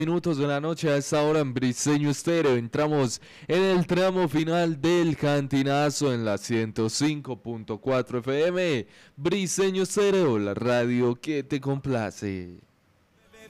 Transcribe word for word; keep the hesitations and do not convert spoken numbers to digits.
Minutos de la noche a esta hora en Briseño Estéreo. Entramos en el tramo final del Cantinazo en la ciento cinco punto cuatro F M. Briseño Estéreo, la radio que te complace.